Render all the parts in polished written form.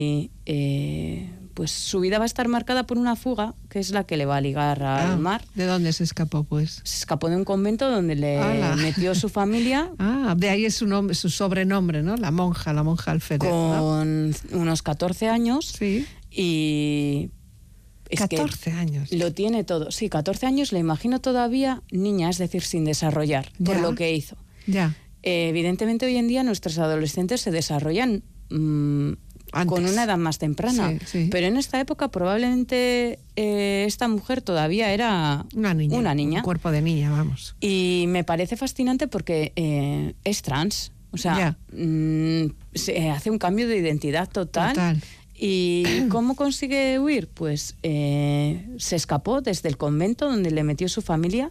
pues su vida va a estar marcada por una fuga, que es la que le va a ligar al mar. ¿De dónde se escapó, pues? Se escapó de un convento donde le metió su familia. De ahí es su sobrenombre, ¿no? La monja alférez. Con unos 14 años. Sí. Y... 14 años. Lo tiene todo. Sí, 14 años, le imagino todavía niña, es decir, sin desarrollar, por lo que hizo. Ya. Evidentemente, hoy en día nuestros adolescentes se desarrollan con una edad más temprana. Sí. Pero en esta época probablemente esta mujer todavía era una niña. Un cuerpo de niña, vamos. Y me parece fascinante porque es trans. O sea, se hace un cambio de identidad total. ¿Y cómo consigue huir? Pues se escapó desde el convento donde le metió su familia.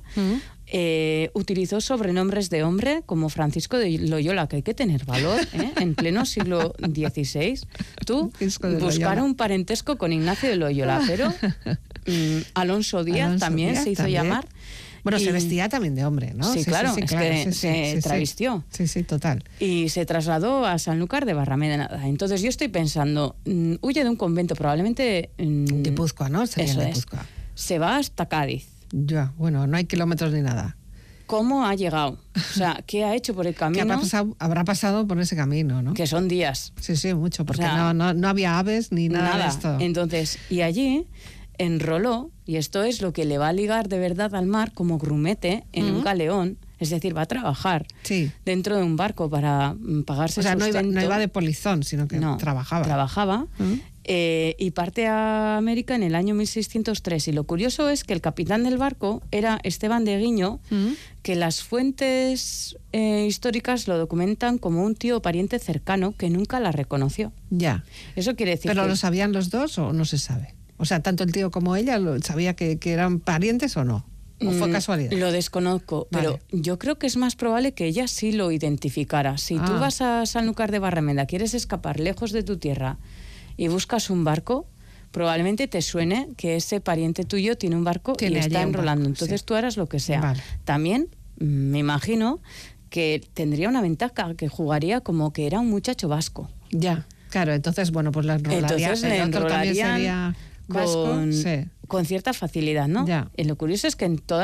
Utilizó sobrenombres de hombre como Francisco de Loyola, que hay que tener valor, en pleno siglo XVI. Tú buscar un parentesco con Ignacio de Loyola, pero Alonso Díaz también se hizo llamar. Bueno, se vestía también de hombre, ¿no? Sí, claro, se travestió. Sí, total. Y se trasladó a Sanlúcar de Barrameda. Entonces yo estoy pensando, huye de un convento, probablemente... Guipúzcoa, ¿no? Sería eso Guipúzcoa. Se va hasta Cádiz. Ya, bueno, no hay kilómetros ni nada. ¿Cómo ha llegado? O sea, ¿qué ha hecho por el camino? Habrá pasado por ese camino, ¿no? Que son días. Sí, mucho, porque no había aves ni nada de esto. Entonces, y allí... enroló, y esto es lo que le va a ligar de verdad al mar, como grumete en un galeón, es decir, va a trabajar dentro de un barco para pagarse sustento. No iba de polizón, sino que trabajaba. Y parte a América en el año 1603. Y lo curioso es que el capitán del barco era Esteban de Guiño, que las fuentes históricas lo documentan como un tío o pariente cercano que nunca la reconoció. Ya. Eso quiere decir ¿Pero lo sabían los dos o no se sabe? O sea, tanto el tío como ella, ¿sabía que eran parientes o no? ¿O fue casualidad? Lo desconozco, pero yo creo que es más probable que ella sí lo identificara. Si tú vas a Sanlúcar de Barrameda, quieres escapar lejos de tu tierra y buscas un barco, probablemente te suene que ese pariente tuyo tiene un barco y está enrolando. Entonces tú harás lo que sea. Vale. También me imagino que tendría una ventaja, que jugaría como que era un muchacho vasco. Ya, claro, entonces, bueno, pues la enrolaría. Entonces le enrolarían con cierta facilidad, ¿no? Ya. Lo curioso es que en toda